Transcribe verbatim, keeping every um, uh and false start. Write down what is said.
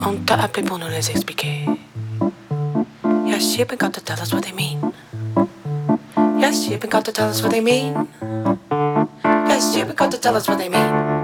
On t'a appelé pour nous les expliquer. Yeah, shit, we got to tell us what they mean. Yeah, shit, we got to tell us what they mean. Yeah, shit, we got to tell us what they mean.